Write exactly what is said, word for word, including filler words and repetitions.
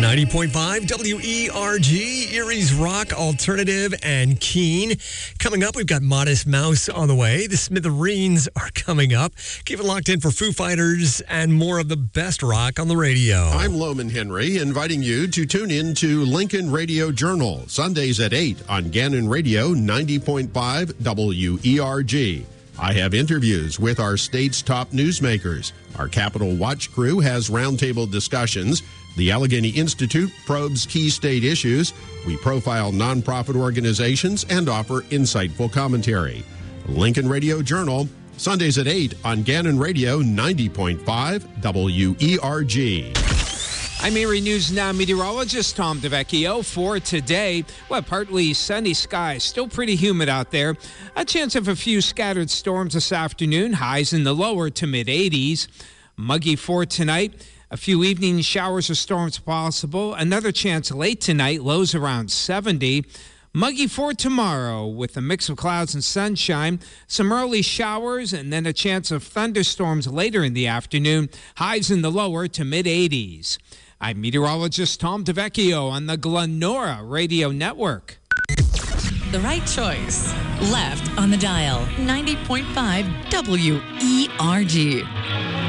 ninety point five W E R G, Erie's Rock Alternative and Keene. Coming up, we've got Modest Mouse on the way. The Smithereens are coming up. Keep it locked in for Foo Fighters and more of the best rock on the radio. I'm Loman Henry, inviting you to tune in to Lincoln Radio Journal, Sundays at eight on Gannon Radio ninety point five W E R G. I have interviews with our state's top newsmakers. Our Capitol Watch crew has roundtable discussions. The Allegheny Institute probes key state issues. We profile nonprofit organizations and offer insightful commentary. Lincoln Radio Journal, Sundays at eight on Gannon Radio ninety point five W E R G. I'm Erie News Now meteorologist Tom DeVecchio for today. Well, partly sunny skies, still pretty humid out there. A chance of a few scattered storms this afternoon, highs in the lower to mid eighties. Muggy for tonight. A few evening showers or storms possible. Another chance late tonight, lows around seventy. Muggy for tomorrow with a mix of clouds and sunshine. Some early showers and then a chance of thunderstorms later in the afternoon. Highs in the lower to mid eighties. I'm meteorologist Tom DeVecchio on the Glenora Radio Network. The right choice. Left on the dial. ninety point five W E R G.